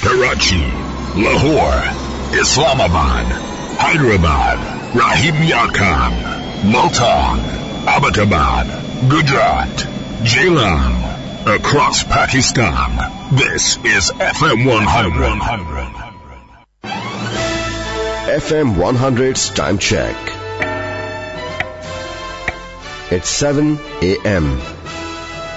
Karachi, Lahore, Islamabad, Hyderabad, Rahim Yarkhan, Multan, Abbottabad, Gujarat, Jailam, across Pakistan. This is FM 100. FM 100's time check. It's 7 a.m.